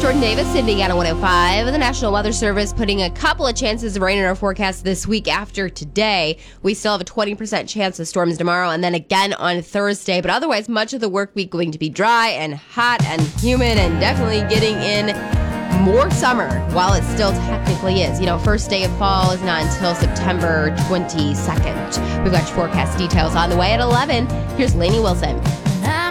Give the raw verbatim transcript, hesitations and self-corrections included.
Jordan Davis, Indiana one oh five. The National Weather Service putting a couple of chances of rain in our forecast this week after today. We still have a twenty percent chance of storms tomorrow and then again on Thursday. But otherwise, much of the work week going to be dry and hot and humid and definitely getting in more summer while it still technically is. You know, first day of fall is not until September twenty-second. We've got your forecast details on the way at eleven. Here's Lainey Wilson.